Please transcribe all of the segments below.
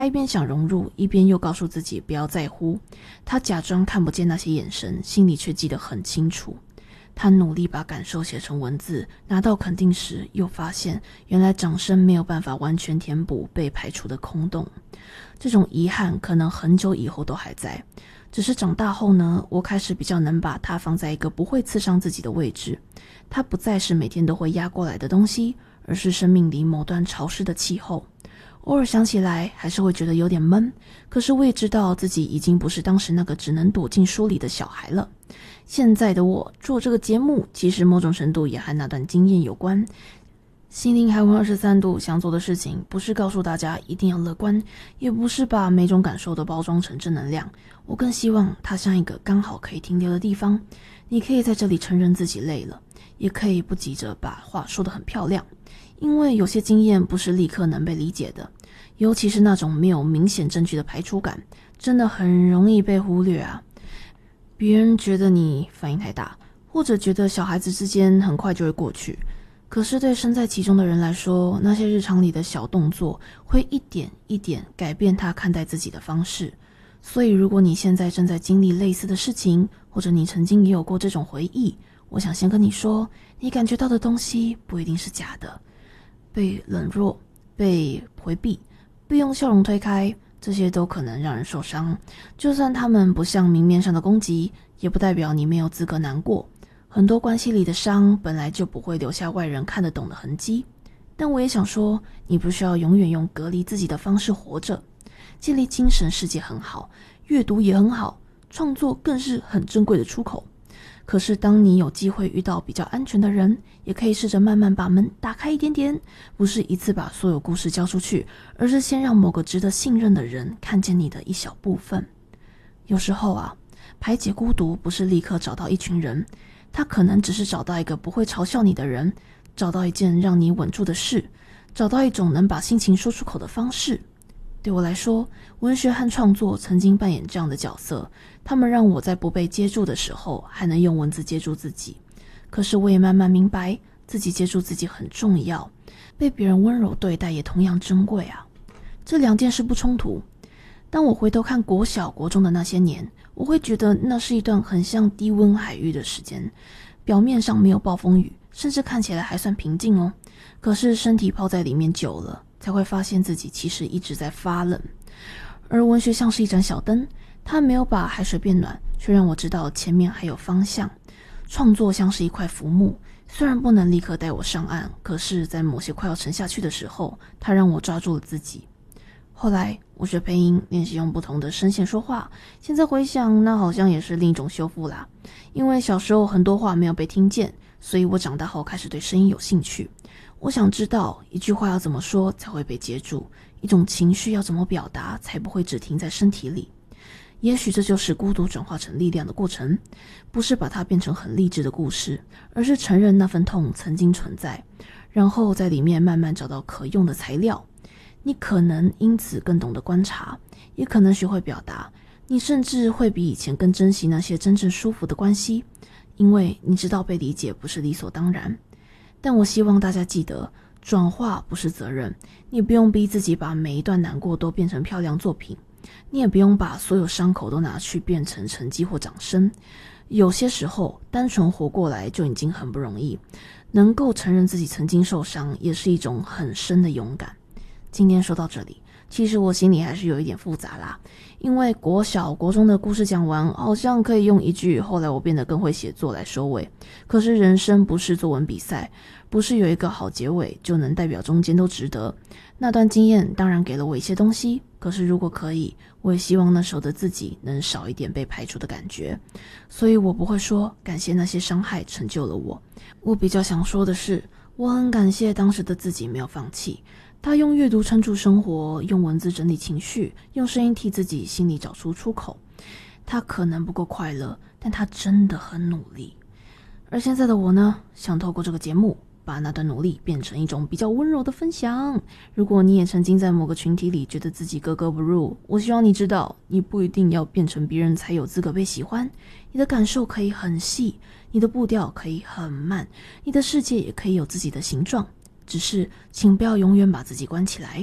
他一边想融入，一边又告诉自己不要在乎。他假装看不见那些眼神，心里却记得很清楚。他努力把感受写成文字，拿到肯定时，又发现原来掌声没有办法完全填补被排除的空洞。这种遗憾可能很久以后都还在，只是长大后呢，我开始比较能把它放在一个不会刺伤自己的位置。它不再是每天都会压过来的东西，而是生命里某段潮湿的气候。偶尔想起来还是会觉得有点闷，可是我也知道自己已经不是当时那个只能躲进书里的小孩了。现在的我做这个节目，其实某种程度也和那段经验有关。心灵海湾23度想做的事情，不是告诉大家一定要乐观，也不是把每种感受都包装成正能量。我更希望它像一个刚好可以停留的地方，你可以在这里承认自己累了，也可以不急着把话说得很漂亮。因为有些经验不是立刻能被理解的，尤其是那种没有明显证据的排除感，真的很容易被忽略啊。别人觉得你反应太大，或者觉得小孩子之间很快就会过去，可是对身在其中的人来说，那些日常里的小动作会一点一点改变他看待自己的方式。所以如果你现在正在经历类似的事情，或者你曾经也有过这种回忆，我想先跟你说，你感觉到的东西不一定是假的。被冷落、被回避、被用笑容推开，这些都可能让人受伤。就算他们不像明面上的攻击，也不代表你没有资格难过。很多关系里的伤本来就不会留下外人看得懂的痕迹。但我也想说，你不需要永远用隔离自己的方式活着。建立精神世界很好，阅读也很好，创作更是很珍贵的出口。可是当你有机会遇到比较安全的人，也可以试着慢慢把门打开一点点，不是一次把所有故事交出去，而是先让某个值得信任的人看见你的一小部分。有时候啊，排解孤独不是立刻找到一群人，他可能只是找到一个不会嘲笑你的人，找到一件让你稳住的事，找到一种能把心情说出口的方式。对我来说，文学和创作曾经扮演这样的角色，他们让我在不被接住的时候还能用文字接住自己。可是我也慢慢明白，自己接住自己很重要，被别人温柔对待也同样珍贵啊。这两件事不冲突。当我回头看国小国中的那些年，我会觉得那是一段很像低温海域的时间，表面上没有暴风雨，甚至看起来还算平静哦。可是身体泡在里面久了，才会发现自己其实一直在发冷。而文学像是一盏小灯，它没有把海水变暖，却让我知道前面还有方向。创作像是一块浮木，虽然不能立刻带我上岸，可是在某些快要沉下去的时候，它让我抓住了自己。后来我学配音，练习用不同的声线说话，现在回想，那好像也是另一种修复啦。因为小时候很多话没有被听见，所以我长大后开始对声音有兴趣。我想知道一句话要怎么说才会被接住，一种情绪要怎么表达才不会只停在身体里。也许这就是孤独转化成力量的过程，不是把它变成很励志的故事，而是承认那份痛曾经存在，然后在里面慢慢找到可用的材料。你可能因此更懂得观察，也可能学会表达，你甚至会比以前更珍惜那些真正舒服的关系，因为你知道被理解不是理所当然。但我希望大家记得，转化不是责任，你不用逼自己把每一段难过都变成漂亮作品，你也不用把所有伤口都拿去变成成绩或掌声。有些时候，单纯活过来就已经很不容易，能够承认自己曾经受伤，也是一种很深的勇敢。今天说到这里，其实我心里还是有一点复杂啦，因为国小国中的故事讲完，好像可以用一句后来我变得更会写作来收尾。可是人生不是作文比赛，不是有一个好结尾就能代表中间都值得。那段经验当然给了我一些东西，可是如果可以，我也希望那时候的自己能少一点被排除的感觉。所以我不会说感谢那些伤害成就了我，我比较想说的是，我很感谢当时的自己没有放弃。他用阅读撑住生活，用文字整理情绪，用声音替自己心里找出出口。他可能不够快乐，但他真的很努力。而现在的我呢，想透过这个节目，把那段努力变成一种比较温柔的分享。如果你也曾经在某个群体里觉得自己格格不入，我希望你知道，你不一定要变成别人才有资格被喜欢。你的感受可以很细，你的步调可以很慢，你的世界也可以有自己的形状。只是请不要永远把自己关起来，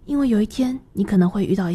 因为有一天你可能会遇到